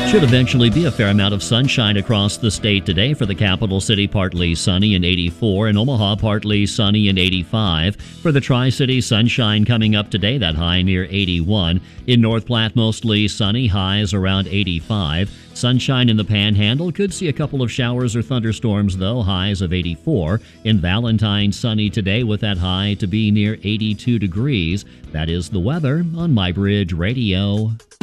Should eventually be a fair amount of sunshine across the state today. For the capital city, partly sunny and 84. In Omaha, partly sunny and 85. For the Tri-City, sunshine coming up today, that high near 81. In North Platte, mostly sunny, highs around 85. Sunshine in the Panhandle, could see a couple of showers or thunderstorms though, highs of 84. In Valentine, sunny today with that high to be near 82 degrees. That is the weather on MyBridge Radio.